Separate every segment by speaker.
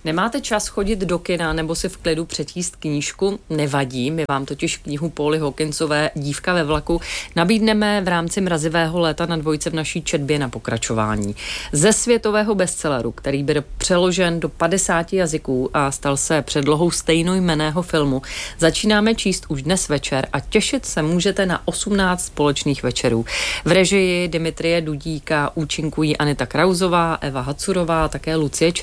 Speaker 1: Nemáte čas chodit do kina nebo si v klidu přečíst knížku? Nevadí, my vám totiž knihu Pauly Hawkinsové Dívka ve vlaku nabídneme v rámci Mrazivého léta na Dvojce v naší četbě na pokračování. Ze světového bestselleru, který byl přeložen do 50 jazyků a stal se předlohou stejnojmenného filmu, začínáme číst už dnes večer a těšit se můžete na 18 společných večerů. V režii Dimitrie Dudíka účinkují Aneta Krausová, Eva Hacurová, také Lucie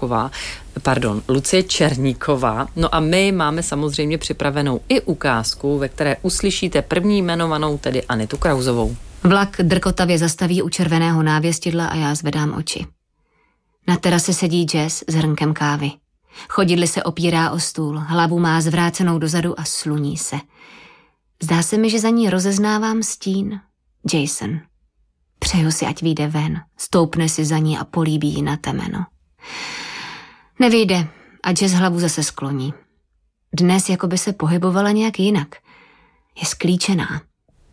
Speaker 1: Černíková. No a my máme samozřejmě připravenou i ukázku, ve které uslyšíte první jmenovanou, tedy Anetu Krausovou.
Speaker 2: Vlak drkotavě zastaví u červeného návěstidla a já zvedám oči. Na terase sedí Jess s hrnkem kávy. Chodidly se opírá o stůl, hlavu má zvrácenou dozadu a sluní se. Zdá se mi, že za ní rozeznávám stín. Jason. Přeju si, ať vyjde ven, stoupne si za ní a políbí ji na temeno. Nevyjde a Jess hlavu zase skloní. Dnes jako by se pohybovala nějak jinak. Je sklíčená.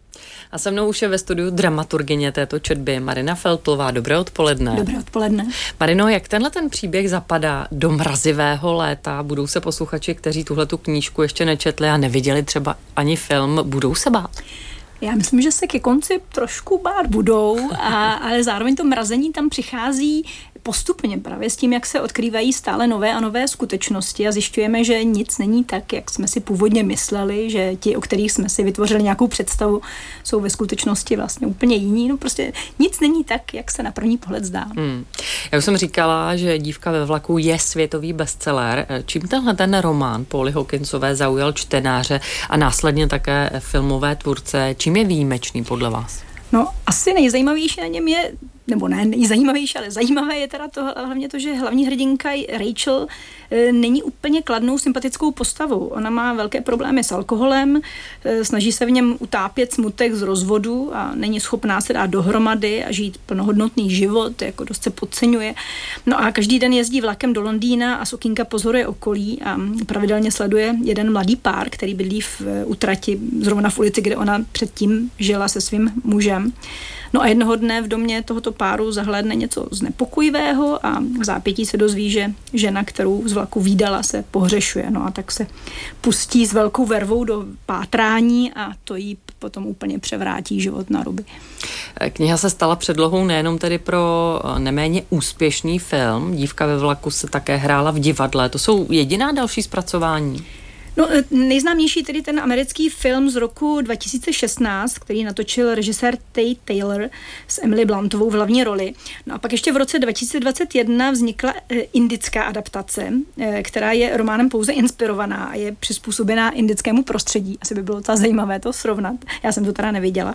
Speaker 1: A se mnou už je ve studiu dramaturgyně této četby Marina Feltlová. Dobré odpoledne.
Speaker 3: Dobré odpoledne.
Speaker 1: Marino, jak tenhle ten příběh zapadá do Mrazivého léta? Budou se posluchači, kteří tuhletu knížku ještě nečetli a neviděli třeba ani film, budou se bát?
Speaker 3: Já myslím, že se ke konci trošku bát budou, ale zároveň to mrazení tam přichází postupně právě s tím, jak se odkrývají stále nové a nové skutečnosti a zjišťujeme, že nic není tak, jak jsme si původně mysleli, že ti, o kterých jsme si vytvořili nějakou představu, jsou ve skutečnosti vlastně úplně jiní. No prostě nic není tak, jak se na první pohled zdá.
Speaker 1: Já už jsem říkala, že Dívka ve vlaku je světový bestseller. Čím tenhle ten román Pauly Hawkinsové zaujal čtenáře a následně také filmové tvůrce? Čím je výjimečný podle vás?
Speaker 3: No, asi nejzajímavější na něm je, nebo ne nejzajímavější, ale zajímavé je teda to, hlavně to, že hlavní hrdinka Rachel není úplně kladnou, sympatickou postavou. Ona má velké problémy s alkoholem, snaží se v něm utápět smutek z rozvodu a není schopná se dát dohromady a žít plnohodnotný život, jako dost se podceňuje. No a každý den jezdí vlakem do Londýna a z okýnka pozoruje okolí a pravidelně sleduje jeden mladý pár, který bydlí v utrati, zrovna v ulici, kde ona předtím žila se svým mužem. No a jednoho dne v domě tohoto páru zahlédne něco znepokojivého a v zápětí se dozví, že žena, kterou z vlaku vídala, se pohřešuje. No a tak se pustí s velkou vervou do pátrání a to jí potom úplně převrátí život na ruby.
Speaker 1: Kniha se stala předlohou nejenom tedy pro neméně úspěšný film. Dívka ve vlaku se také hrála v divadle. To jsou jediná další zpracování?
Speaker 3: No, nejznámější tedy ten americký film z roku 2016, který natočil režisér Tate Taylor s Emily Bluntovou v hlavní roli. No a pak ještě v roce 2021 vznikla indická adaptace, která je románem pouze inspirovaná a je přizpůsobená indickému prostředí. Asi by bylo to zajímavé to srovnat. Já jsem to teda neviděla.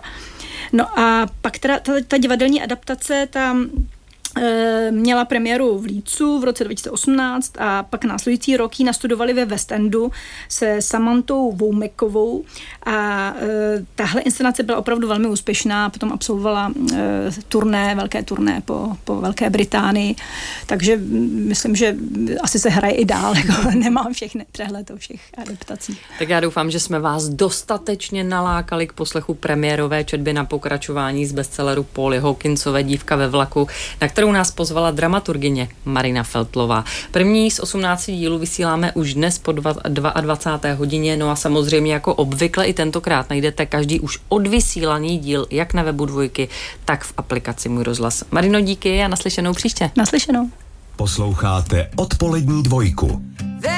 Speaker 3: No a pak teda ta divadelní adaptace tam měla premiéru v Leedsu v roce 2018 a pak následující rok ji nastudovali ve West Endu se Samantou Womakovou a tahle inscenace byla opravdu velmi úspěšná, potom absolvovala velké turné po Velké Británii, takže myslím, že asi se hraje i dál, jako nemám všechny přehled o všech adaptacích.
Speaker 1: Tak já doufám, že jsme vás dostatečně nalákali k poslechu premiérové četby na pokračování z bestselleru Pauly Hawkinsové Dívka ve vlaku, na kterou nás pozvala dramaturgyně Marina Feltlová. První z 18 dílů vysíláme už dnes po 22. hodině, no a samozřejmě jako obvykle i tentokrát najdete každý už odvysílaný díl jak na webu Dvojky, tak v aplikaci Můj rozhlas. Marino, díky a naslyšenou příště.
Speaker 3: Naslyšenou.
Speaker 4: Posloucháte Odpolední dvojku.